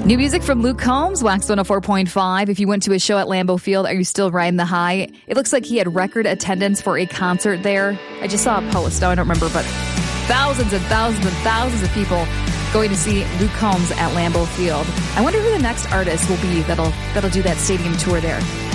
New music from Luke Combs, Wax 104.5. If you went to a show at Lambeau Field, are you still riding the high? It looks like he had record attendance for a concert there. I just saw a post. I don't remember, but thousands and thousands and thousands of people going to see Luke Combs at Lambeau Field. I wonder who the next artist will be that'll do that stadium tour there.